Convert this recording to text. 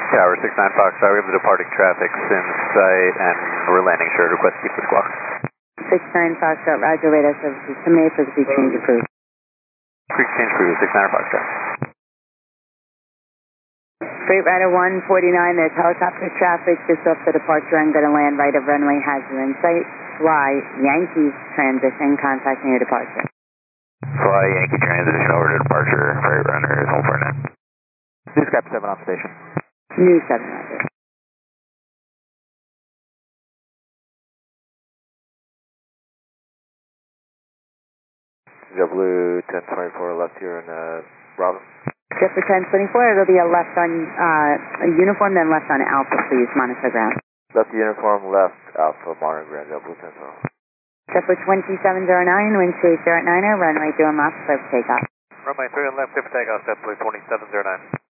Tower 69 Foxtrot, we have the departing traffic in sight, and we're landing short. Request keep the squawk. 69 Foxtrot, Roger, radar services terminated for the creek change approved. Creek change approved, 69 Foxtrot. Freight Rider 149, there's helicopter traffic just off the departure. I'm going to land right of runway, hazard in sight. Fly Yankees transition, contacting your departure. Fly Yankee transition over to departure, Freight Runner is 149. Newscap 7 on station. New 7, Roger. JetBlue 1024 left here in Bravo. JetBlue 1024, it'll be a left on a uniform, then left on Alpha, please, monitor ground. Left uniform, left Alpha, monitor ground, JetBlue 1024. JetBlue 2709, wind speed 0 at 9er, runway 2 miles, clear for takeoff. Runway 3 and left, clear for takeoff, JetBlue 2709.